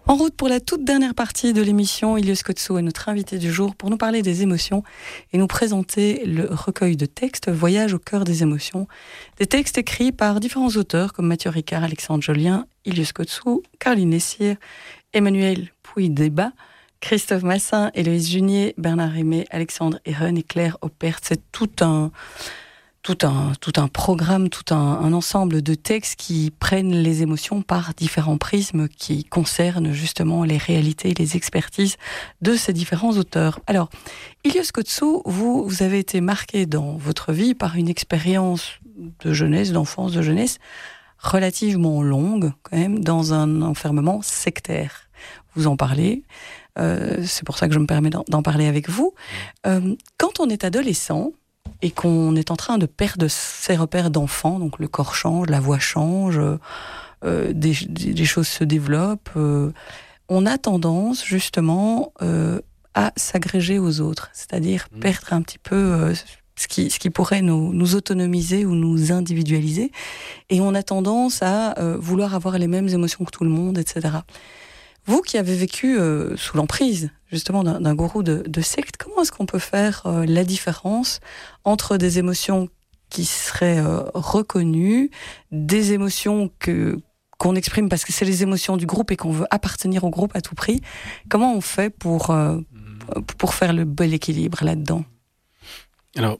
En route pour la toute dernière partie de l'émission, Ilios Kotsou est notre invité du jour pour nous parler des émotions et nous présenter le recueil de textes Voyage au cœur des émotions. Des textes écrits par différents auteurs comme Mathieu Ricard, Alexandre Jolien, Ilios Kotsou, Caroline Essir, Emmanuel Pouy-Débat, Christophe Massin, Héloïse Junier, Bernard Rémé, Alexandre Eren et Claire Oppert. C'est tout un programme, tout un ensemble de textes qui prennent les émotions par différents prismes qui concernent justement les réalités, les expertises de ces différents auteurs. Alors, Ilios Kotsou, vous avez été marqué dans votre vie par une expérience de jeunesse, d'enfance, de jeunesse relativement longue quand même, dans un enfermement sectaire. Vous en parlez, c'est pour ça que je me permets d'en parler avec vous. Quand on est adolescent, et qu'on est en train de perdre ses repères d'enfant, donc le corps change, la voix change, des choses se développent, on a tendance justement à s'agréger aux autres, c'est-à-dire perdre un petit peu ce qui pourrait nous autonomiser ou nous individualiser, et on a tendance à vouloir avoir les mêmes émotions que tout le monde, etc. Vous qui avez vécu sous l'emprise justement d'un gourou de secte, comment est-ce qu'on peut faire la différence entre des émotions qui seraient reconnues, des émotions qu'on exprime parce que c'est les émotions du groupe et qu'on veut appartenir au groupe à tout prix? Comment on fait pour faire le bel équilibre là-dedans? Alors,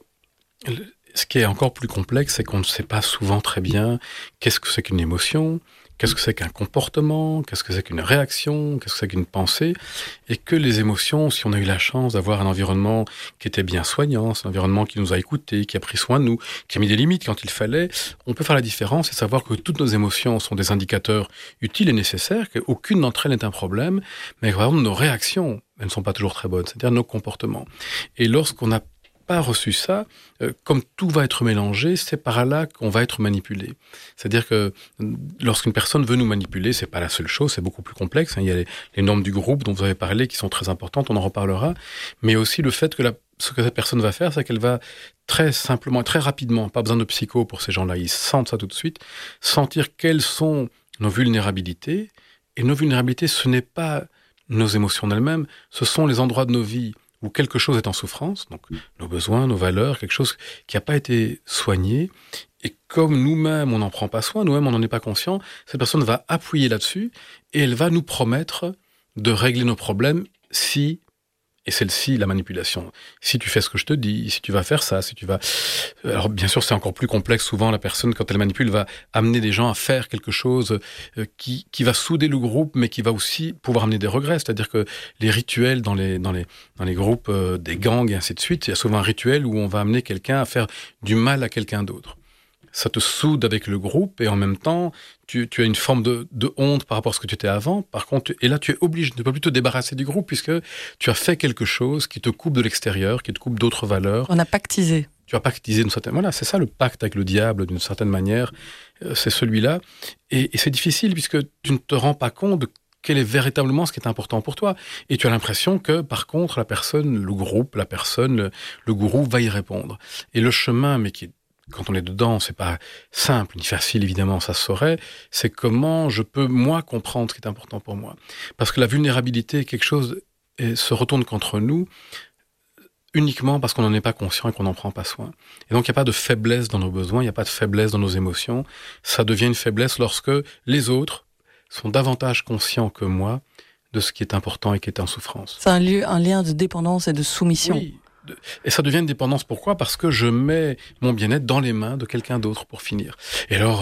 ce qui est encore plus complexe, c'est qu'on ne sait pas souvent très bien qu'est-ce que c'est qu'une émotion, qu'est-ce que c'est qu'un comportement, qu'est-ce que c'est qu'une réaction, qu'est-ce que c'est qu'une pensée, et que les émotions, si on a eu la chance d'avoir un environnement qui était bien soignant, un environnement qui nous a écoutés, qui a pris soin de nous, qui a mis des limites quand il fallait, on peut faire la différence et savoir que toutes nos émotions sont des indicateurs utiles et nécessaires, qu'aucune d'entre elles n'est un problème, mais que par exemple nos réactions, elles ne sont pas toujours très bonnes, c'est-à-dire nos comportements. Et lorsqu'on n'a pas reçu ça, comme tout va être mélangé, c'est par là qu'on va être manipulé. C'est-à-dire que lorsqu'une personne veut nous manipuler, c'est pas la seule chose, c'est beaucoup plus complexe. Il y a les normes du groupe dont vous avez parlé qui sont très importantes, on en reparlera, mais aussi le fait que ce que cette personne va faire, c'est qu'elle va très simplement, très rapidement, pas besoin de psycho pour ces gens-là, ils sentent ça tout de suite, sentir quelles sont nos vulnérabilités. Et nos vulnérabilités, ce n'est pas nos émotions elles-mêmes, ce sont les endroits de nos vies où quelque chose est en souffrance, donc nos besoins, nos valeurs, quelque chose qui n'a pas été soigné, et comme nous-mêmes, on n'en prend pas soin, nous-mêmes, on n'en est pas conscient, cette personne va appuyer là-dessus, et elle va nous promettre de régler nos problèmes si, et celle-ci, la manipulation, si tu fais ce que je te dis, si tu vas faire ça, si tu vas... Alors bien sûr, c'est encore plus complexe, souvent la personne, quand elle manipule, va amener des gens à faire quelque chose qui va souder le groupe, mais qui va aussi pouvoir amener des regrets, c'est-à-dire que les rituels dans les groupes des gangs et ainsi de suite, il y a souvent un rituel où on va amener quelqu'un à faire du mal à quelqu'un d'autre. Ça te soude avec le groupe et en même temps, tu as une forme de honte par rapport à ce que tu étais avant. Par contre, et là, tu es obligé, tu ne peux plus te débarrasser du groupe puisque tu as fait quelque chose qui te coupe de l'extérieur, qui te coupe d'autres valeurs. On a pactisé. Tu as pactisé d'une certaine... Voilà, c'est ça le pacte avec le diable d'une certaine manière. C'est celui-là. Et c'est difficile puisque tu ne te rends pas compte de quel est véritablement ce qui est important pour toi. Et tu as l'impression que, par contre, la personne, le groupe, la personne, le gourou va y répondre. Et le chemin, mais qui est quand on est dedans, c'est pas simple ni facile, évidemment, ça se saurait. C'est comment je peux, moi, comprendre ce qui est important pour moi. Parce que la vulnérabilité est quelque chose et se retourne contre nous uniquement parce qu'on n'en est pas conscient et qu'on n'en prend pas soin. Et donc, il n'y a pas de faiblesse dans nos besoins, il n'y a pas de faiblesse dans nos émotions. Ça devient une faiblesse lorsque les autres sont davantage conscients que moi de ce qui est important et qui est en souffrance. C'est un lien de dépendance et de soumission. Oui. Et ça devient une dépendance. Pourquoi ? Parce que je mets mon bien-être dans les mains de quelqu'un d'autre pour finir. Et alors,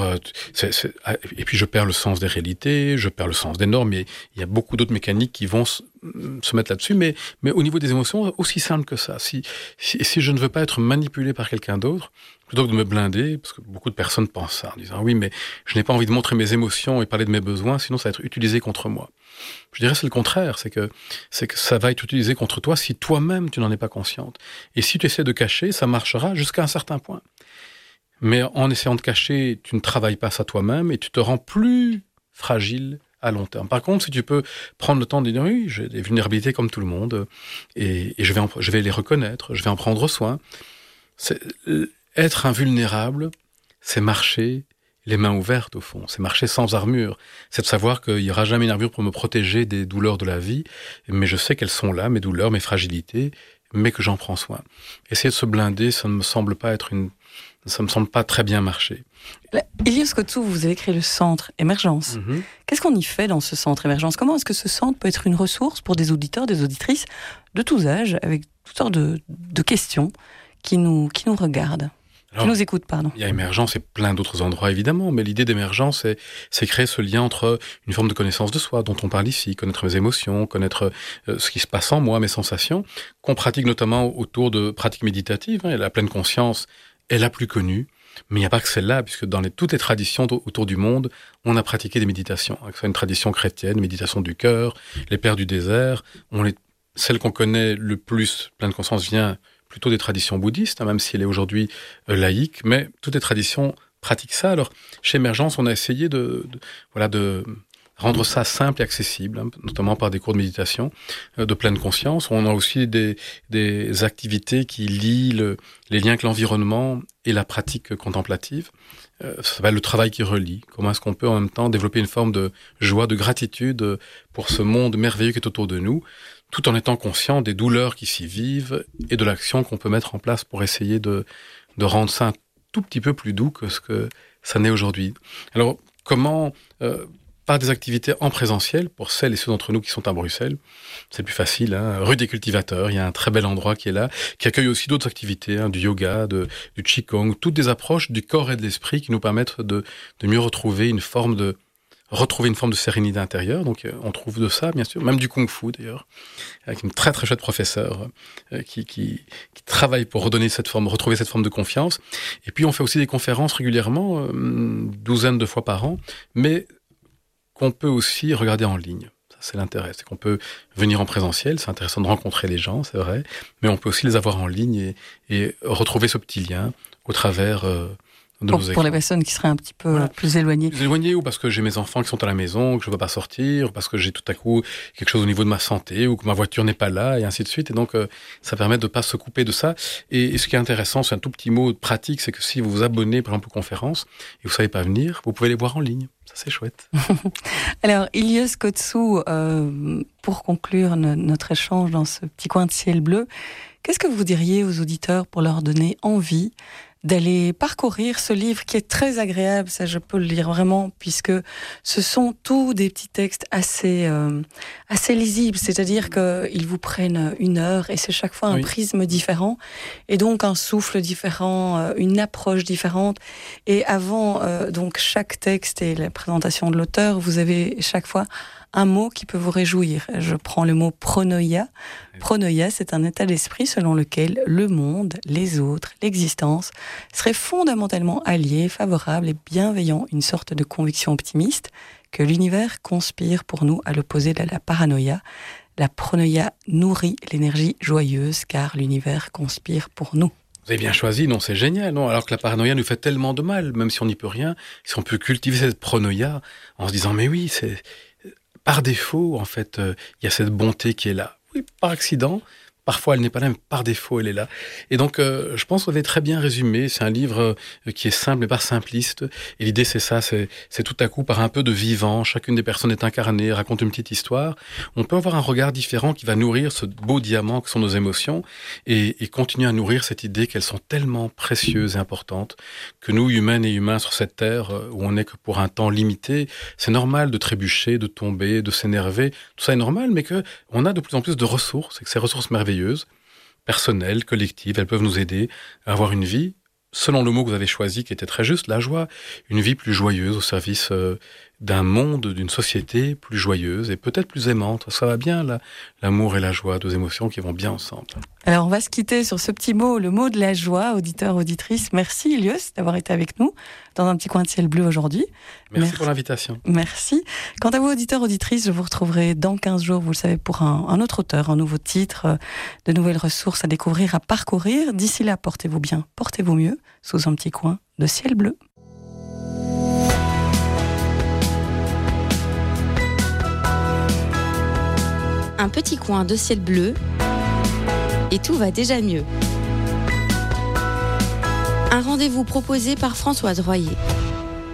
et puis je perds le sens des réalités, je perds le sens des normes. Et il y a beaucoup d'autres mécaniques qui vont se mettre là-dessus. Mais au niveau des émotions, aussi simple que ça. Si je ne veux pas être manipulé par quelqu'un d'autre, plutôt que de me blinder, parce que beaucoup de personnes pensent ça, en disant oui, mais je n'ai pas envie de montrer mes émotions et parler de mes besoins, sinon ça va être utilisé contre moi. Je dirais c'est le contraire, c'est que ça va être utilisé contre toi si toi-même tu n'en es pas consciente. Et si tu essaies de cacher, ça marchera jusqu'à un certain point. Mais en essayant de cacher, tu ne travailles pas ça toi-même et tu te rends plus fragile à long terme. Par contre, si tu peux prendre le temps de dire oui, j'ai des vulnérabilités comme tout le monde et je vais les reconnaître, je vais en prendre soin. Être invulnérable, c'est marcher les mains ouvertes, au fond. C'est marcher sans armure. C'est de savoir qu'il n'y aura jamais une armure pour me protéger des douleurs de la vie, mais je sais qu'elles sont là, mes douleurs, mes fragilités, mais que j'en prends soin. Essayer de se blinder, ça ne me semble pas très bien marcher. Ilios Kotsou, vous avez créé le centre Émergence. Qu'est-ce qu'on y fait dans ce centre Émergence? Comment est-ce que ce centre peut être une ressource pour des auditeurs, des auditrices de tous âges, avec toutes sortes de questions qui nous regardent? Qui nous écoutent, pardon. Il y a Émergence et plein d'autres endroits, évidemment, mais l'idée d'Émergence, c'est créer ce lien entre une forme de connaissance de soi, dont on parle ici, connaître mes émotions, connaître ce qui se passe en moi, mes sensations, qu'on pratique notamment autour de pratiques méditatives. La pleine conscience est la plus connue, mais il n'y a pas que celle-là, puisque dans toutes les traditions autour du monde, on a pratiqué des méditations. Que ce soit une tradition chrétienne, méditation du cœur, les pères du désert, celle qu'on connaît le plus, pleine conscience, vient plutôt des traditions bouddhistes, même si elle est aujourd'hui laïque, mais toutes les traditions pratiquent ça. Alors, chez Émergence, on a essayé de rendre ça simple et accessible, notamment par des cours de méditation de pleine conscience. On a aussi des activités qui lient les liens avec l'environnement et la pratique contemplative. Ça s'appelle le travail qui relie. Comment est-ce qu'on peut en même temps développer une forme de joie, de gratitude pour ce monde merveilleux qui est autour de nous, tout en étant conscient des douleurs qui s'y vivent et de l'action qu'on peut mettre en place pour essayer de rendre ça un tout petit peu plus doux que ce que ça n'est aujourd'hui. Alors, comment par des activités en présentiel, pour celles et ceux d'entre nous qui sont à Bruxelles, c'est plus facile, rue des Cultivateurs, il y a un très bel endroit qui est là, qui accueille aussi d'autres activités, du yoga, du qigong, toutes des approches du corps et de l'esprit qui nous permettent de mieux retrouver une forme de sérénité intérieure. Donc on trouve de ça, bien sûr, même du kung-fu d'ailleurs, avec une très très chouette professeure qui travaille pour retrouver cette forme de confiance. Et puis on fait aussi des conférences régulièrement, une douzaine de fois par an, mais qu'on peut aussi regarder en ligne. Ça, c'est l'intérêt. C'est qu'on peut venir en présentiel, c'est intéressant de rencontrer les gens, c'est vrai, mais on peut aussi les avoir en ligne et retrouver ce petit lien au travers pour les personnes qui seraient un petit peu plus éloignées. Plus éloignées, ou parce que j'ai mes enfants qui sont à la maison, que je ne peux pas sortir, ou parce que j'ai tout à coup quelque chose au niveau de ma santé, ou que ma voiture n'est pas là, et ainsi de suite. Et donc, ça permet de ne pas se couper de ça. Et ce qui est intéressant, c'est un tout petit mot pratique, c'est que si vous vous abonnez, par exemple, aux conférences, et vous ne savez pas venir, vous pouvez les voir en ligne. Ça, c'est chouette. Alors, Ilios Kotsou, pour conclure notre échange dans ce petit coin de ciel bleu, qu'est-ce que vous diriez aux auditeurs pour leur donner envie d'aller parcourir ce livre qui est très agréable, ça je peux le lire vraiment, puisque ce sont tous des petits textes assez lisibles, c'est-à-dire qu'ils vous prennent 1 heure et c'est chaque fois un prisme différent, et donc un souffle différent, une approche différente. Et avant donc chaque texte et la présentation de l'auteur, vous avez chaque fois un mot qui peut vous réjouir. Je prends le mot pronoia. Pronoia, c'est un état d'esprit selon lequel le monde, les autres, l'existence seraient fondamentalement alliés, favorables et bienveillants, une sorte de conviction optimiste que l'univers conspire pour nous à l'opposé de la paranoïa. La pronoia nourrit l'énergie joyeuse car l'univers conspire pour nous. Vous avez bien choisi, non, c'est génial, non? Alors que la paranoïa nous fait tellement de mal, même si on n'y peut rien, si on peut cultiver cette pronoïa en se disant, mais oui, c'est par défaut, en fait, il y a cette bonté qui est là. Oui, par accident. Parfois, elle n'est pas là, mais par défaut, elle est là. Et donc, je pense que vous avez très bien résumé. C'est un livre qui est simple, mais pas simpliste. Et l'idée, c'est ça, c'est tout à coup, par un peu de vivant, chacune des personnes est incarnée, raconte une petite histoire. On peut avoir un regard différent qui va nourrir ce beau diamant que sont nos émotions et continuer à nourrir cette idée qu'elles sont tellement précieuses et importantes que nous, humaines et humains sur cette terre, où on n'est que pour un temps limité, c'est normal de trébucher, de tomber, de s'énerver. Tout ça est normal, mais qu'on a de plus en plus de ressources et que ces ressources merveilleuses, personnelles, collectives, elles peuvent nous aider à avoir une vie, selon le mot que vous avez choisi, qui était très juste, la joie, une vie plus joyeuse au service d'un monde, d'une société plus joyeuse et peut-être plus aimante. Ça va bien, l'amour et la joie, deux émotions qui vont bien ensemble. Alors on va se quitter sur ce petit mot, le mot de la joie, auditeurs, auditrices. Merci Ilios d'avoir été avec nous dans un petit coin de ciel bleu aujourd'hui. Merci pour l'invitation. Merci. Quant à vous, auditeurs, auditrices, je vous retrouverai dans 15 jours, vous le savez, pour un autre auteur, un nouveau titre, de nouvelles ressources à découvrir, à parcourir. D'ici là, portez-vous bien, portez-vous mieux, sous un petit coin de ciel bleu. Un petit coin de ciel bleu et tout va déjà mieux. Un rendez-vous proposé par Françoise Royer.